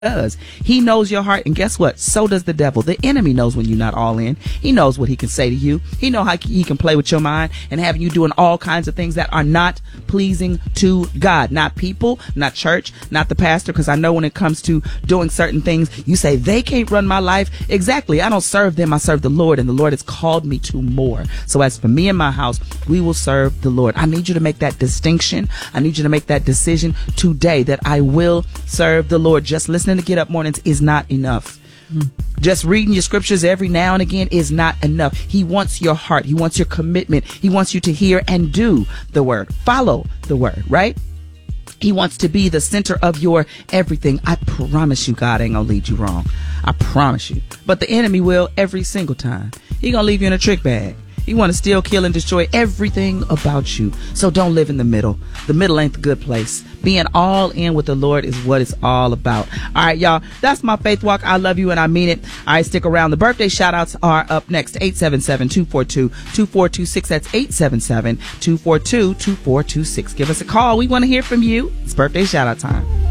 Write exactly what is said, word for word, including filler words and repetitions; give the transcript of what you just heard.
does. He knows your heart, and guess what? So does the devil. The enemy knows when you're not all in. He knows what he can say to you. He knows how he can play with your mind and have you doing all kinds of things that are not pleasing to God, not people, not church, not the pastor. Because I know when it comes to doing certain things, you say they can't run my life. Exactly. I don't serve them. I serve the Lord, and the Lord has called me to more. So as for me and my house, we will serve the Lord. I need you to make that distinction. I need you to make that decision today that I will serve the Lord. Just listening to Get Up Mornings is not enough. Mm. Just reading your scriptures every now and again is not enough. He wants your heart. He wants your commitment. He wants you to hear and do the word. Follow the word, right? He wants to be the center of your everything. I promise you, God ain't gonna lead you wrong. I promise you. But the enemy will every single time. He gonna leave you in a trick bag. He want to steal, kill, and destroy everything about you. So don't live in the middle. The middle ain't the good place. Being all in with the Lord is what it's all about. All right, y'all. That's my faith walk. I love you and I mean it. All right, stick around. The birthday shout outs are up next. eight seven seven, two four two, two four two six. That's eight seven seven, two four two, two four two six. Give us a call. We want to hear from you. It's birthday shout out time.